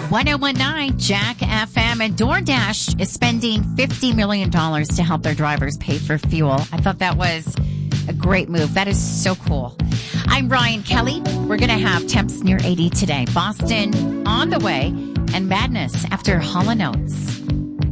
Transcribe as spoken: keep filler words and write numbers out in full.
ten nineteen Jack F M, and DoorDash is spending fifty million dollars to help their drivers pay for fuel. I thought that was a great move. That is so cool. I'm Ryan Kelly. We're going to have temps near eighty today. Boston on the way, and madness after Hall and Oates.